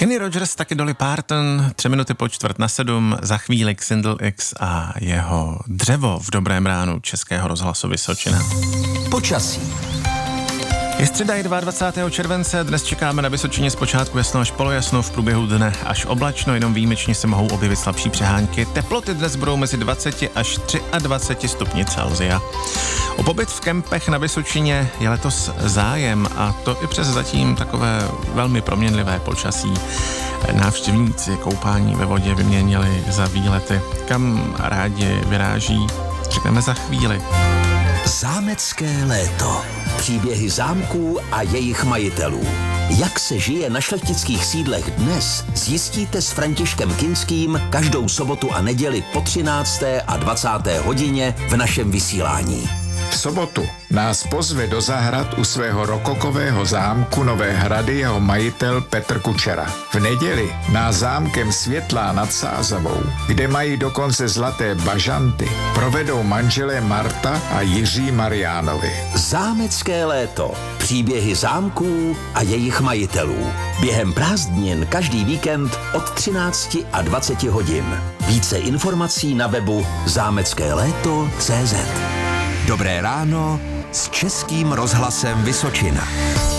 Kenny Rogers, taky Dolly Parton, 3:05, za chvíli Xindl X a jeho Dřevo v dobrém ránu Českého rozhlasu Vysočina. Počasí. Je středa, 22. července, dnes čekáme na Vysočině zpočátku jasno až polojasno, v průběhu dne až oblačno, jenom výjimečně se mohou objevit slabší přehánky. Teploty dnes budou mezi 20 až 23 stupni Celsia. O pobyt v kempech na Vysočině je letos zájem, a to i přes zatím takové velmi proměnlivé počasí. Návštěvníci koupání ve vodě vyměnili za výlety. Kam rádi vyráží, řekneme za chvíli. Zámecké léto. Příběhy zámků a jejich majitelů. Jak se žije na šlechtických sídlech dnes, zjistíte s Františkem Kinským každou sobotu a neděli po 13. a 20. hodině v našem vysílání. V sobotu nás pozve do zahrad u svého rokokového zámku Nové Hrady jeho majitel Petr Kučera. V neděli nás zámkem Světlá nad Sázavou, kde mají dokonce zlaté bažanty, provedou manželé Marta a Jiří Mariánovi. Zámecké léto. Příběhy zámků a jejich majitelů. Během prázdnin každý víkend od 13 a 20 hodin. Více informací na webu zámeckéléto.cz. Dobré ráno s Českým rozhlasem Vysočina.